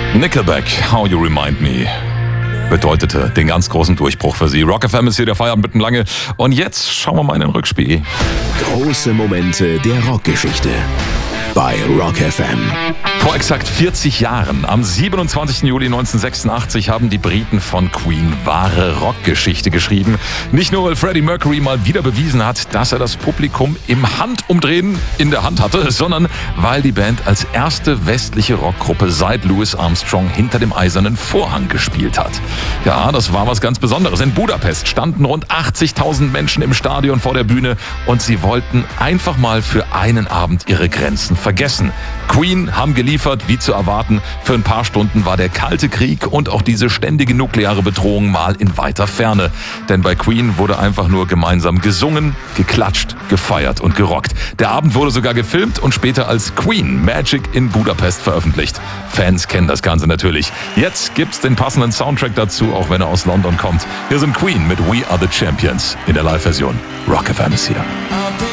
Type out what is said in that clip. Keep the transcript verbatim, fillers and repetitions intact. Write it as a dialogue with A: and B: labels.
A: Nickelback, How You Remind Me, bedeutete den ganz großen Durchbruch für sie. Rock F M ist hier der Feierabend mit Lange. Und jetzt schauen wir mal in den Rückspiegel.
B: Große Momente der Rockgeschichte bei Rock F M.
A: Vor exakt vierzig Jahren, am siebenundzwanzigsten Juli neunzehnhundertsechsundachtzig, haben die Briten von Queen wahre Rockgeschichte geschrieben. Nicht nur, weil Freddie Mercury mal wieder bewiesen hat, dass er das Publikum im Handumdrehen in der Hand hatte, sondern weil die Band als erste westliche Rockgruppe seit Louis Armstrong hinter dem eisernen Vorhang gespielt hat. Ja, das war was ganz Besonderes. In Budapest standen rund achtzigtausend Menschen im Stadion vor der Bühne und sie wollten einfach mal für einen Abend ihre Grenzen vergessen. Queen haben geliefert, wie zu erwarten. Für ein paar Stunden war der Kalte Krieg und auch diese ständige nukleare Bedrohung mal in weiter Ferne. Denn bei Queen wurde einfach nur gemeinsam gesungen, geklatscht, gefeiert und gerockt. Der Abend wurde sogar gefilmt und später als Queen Magic in Budapest veröffentlicht. Fans kennen das Ganze natürlich. Jetzt gibt's den passenden Soundtrack dazu, auch wenn er aus London kommt. Hier sind Queen mit We Are The Champions in der Live-Version. Rock F M ist hier.